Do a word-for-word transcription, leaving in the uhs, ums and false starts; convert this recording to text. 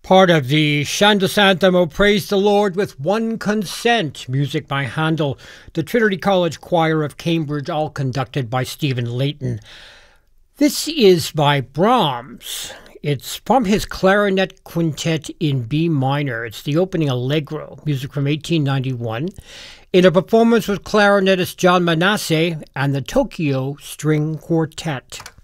Part of the Shandos anthem, O Praise the Lord with One Consent, music by Handel, the Trinity College Choir of Cambridge, all conducted by Stephen Layton. This is by Brahms. It's from his Clarinet Quintet in B minor. It's the opening Allegro, music from eighteen ninety-one, in a performance with clarinetist John Manasseh and the Tokyo String Quartet.